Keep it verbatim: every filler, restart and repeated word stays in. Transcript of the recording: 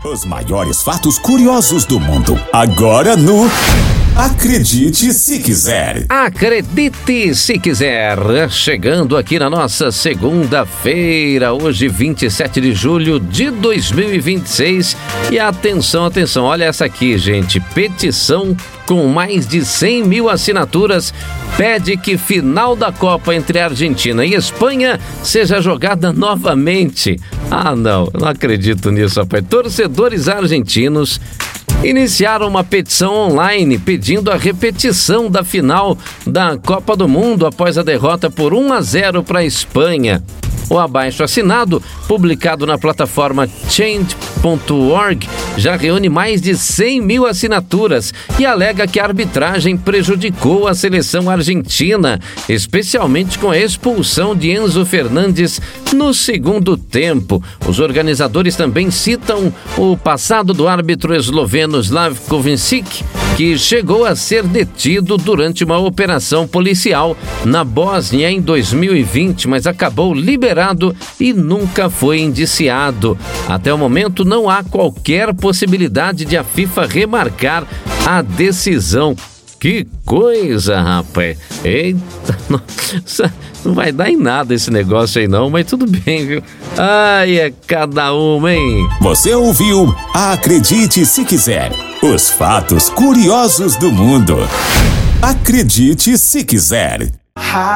Os maiores fatos curiosos do mundo. Agora no Acredite Se Quiser. Acredite Se Quiser. Chegando aqui na nossa segunda-feira, hoje vinte e sete de julho de dois mil e vinte e seis. E atenção, atenção, olha essa aqui, gente. Petição com mais de cem mil assinaturas pede que final da Copa entre Argentina e Espanha seja jogada novamente. Ah, não, eu não acredito nisso, rapaz. Torcedores argentinos iniciaram uma petição online pedindo a repetição da final da Copa do Mundo após a derrota por um a zero para a Espanha. O abaixo-assinado, publicado na plataforma change ponto org, já reúne mais de cem mil assinaturas e alega que a arbitragem prejudicou a seleção argentina, especialmente com a expulsão de Enzo Fernandes no segundo tempo. Os organizadores também citam o passado do árbitro esloveno Slavko Vincic, que chegou a ser detido durante uma operação policial na Bósnia em dois mil e vinte, mas acabou liberado e nunca foi indiciado. Até o momento não há qualquer possibilidade de a FIFA remarcar a decisão. Que coisa, rapaz. Eita, nossa, não vai dar em nada esse negócio aí não, mas tudo bem, viu? Ai, é cada uma, hein? Você ouviu Acredite Se Quiser. Os fatos curiosos do mundo. Acredite Se Quiser.